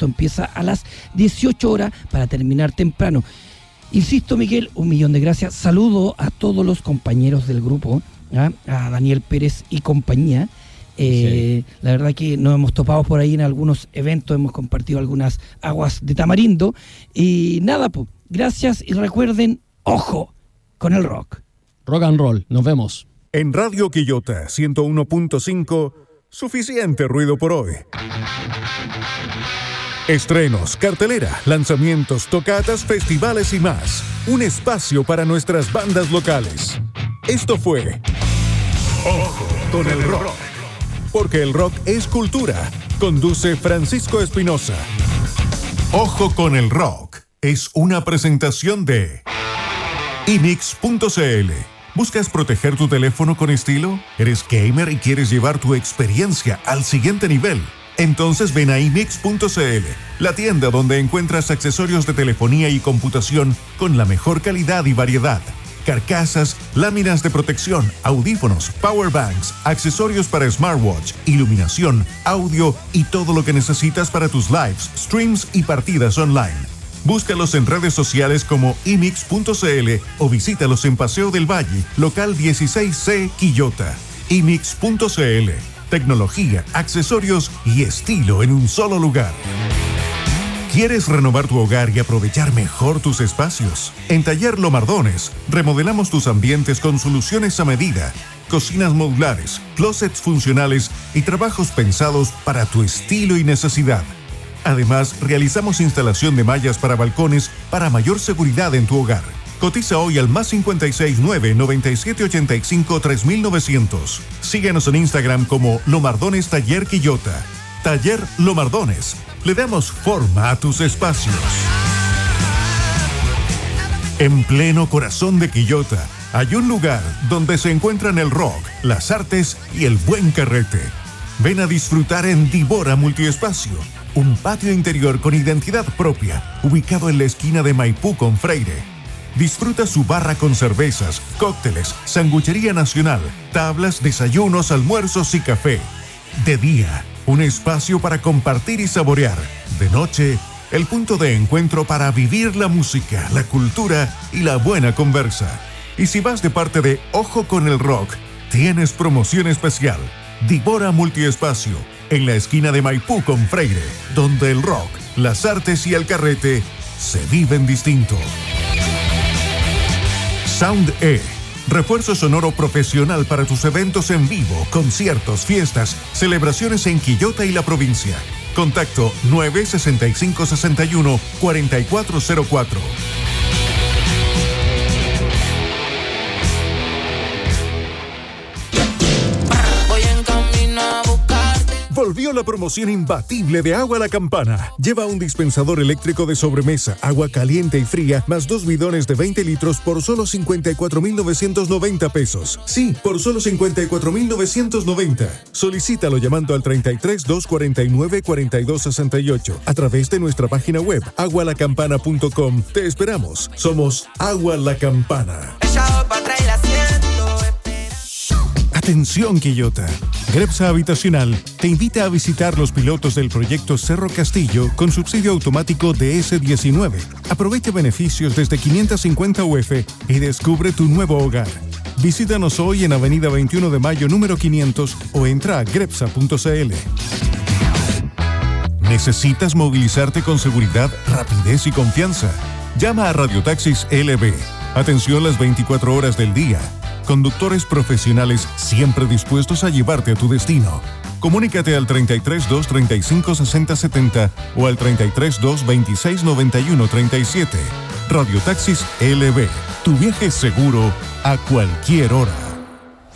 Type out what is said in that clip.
Esto empieza a las 18 horas para terminar temprano. Insisto, Miguel, 1.000.000 de gracias. Saludo a todos los compañeros del grupo, a Daniel Pérez y compañía. Sí. La verdad que nos hemos topado por ahí en algunos eventos, hemos compartido algunas aguas de tamarindo. Y nada, pues, gracias y recuerden, ojo con el rock. Rock and roll, nos vemos. En Radio Quillota 101.5, suficiente ruido por hoy. Estrenos, cartelera, lanzamientos, tocatas, festivales y más. Un espacio para nuestras bandas locales. Esto fue Ojo con el Rock. Porque el rock es cultura. Conduce Francisco Espinosa. Ojo con el Rock es una presentación de imix.cl. ¿Buscas proteger tu teléfono con estilo? ¿Eres gamer y quieres llevar tu experiencia al siguiente nivel? Entonces ven a imix.cl, la tienda donde encuentras accesorios de telefonía y computación con la mejor calidad y variedad. Carcasas, láminas de protección, audífonos, powerbanks, accesorios para smartwatch, iluminación, audio y todo lo que necesitas para tus lives, streams y partidas online. Búscalos en redes sociales como imix.cl o visítalos en Paseo del Valle, local 16C, Quillota. imix.cl. Tecnología, accesorios y estilo en un solo lugar. ¿Quieres renovar tu hogar y aprovechar mejor tus espacios? En Taller Lomardones, remodelamos tus ambientes con soluciones a medida, cocinas modulares, closets funcionales y trabajos pensados para tu estilo y necesidad. Además, realizamos instalación de mallas para balcones para mayor seguridad en tu hogar. Cotiza hoy al +56 9 97 85 3900. Síguenos en Instagram como Lomardones Taller Quillota. Taller Lomardones. Le damos forma a tus espacios. En pleno corazón de Quillota hay un lugar donde se encuentran el rock, las artes y el buen carrete. Ven a disfrutar en Dibora Multiespacio, un patio interior con identidad propia, ubicado en la esquina de Maipú con Freire. Disfruta su barra con cervezas, cócteles, sanguchería nacional, tablas, desayunos, almuerzos y café. De día, un espacio para compartir y saborear. De noche, el punto de encuentro para vivir la música, la cultura y la buena conversa. Y si vas de parte de Ojo con el Rock, tienes promoción especial. Dibora Multiespacio, en la esquina de Maipú con Freire, donde el rock, las artes y el carrete se viven distinto. Sound E, refuerzo sonoro profesional para tus eventos en vivo, conciertos, fiestas, celebraciones en Quillota y la provincia. Contacto 96561 4404. Volvió la promoción imbatible de Agua La Campana. Lleva un dispensador eléctrico de sobremesa, agua caliente y fría, más 2 bidones de 20 litros por solo 54,990 pesos. Sí, por solo 54,990. Solicítalo llamando al 33 249 4268 a través de nuestra página web agualacampana.com. Te esperamos. Somos Agua La Campana. Atención, Quillota. Grepsa Habitacional te invita a visitar los pilotos del proyecto Cerro Castillo con subsidio automático de S19. Aprovecha beneficios desde 550 UF y descubre tu nuevo hogar. Visítanos hoy en Avenida 21 de Mayo número 500 o entra a grepsa.cl. ¿Necesitas movilizarte con seguridad, rapidez y confianza? Llama a Radiotaxis LB. Atención las 24 horas del día. Conductores profesionales siempre dispuestos a llevarte a tu destino. Comunícate al 33 2 35 60 70 o al 33 2 26 91 37. Radiotaxis LB. Tu viaje seguro a cualquier hora.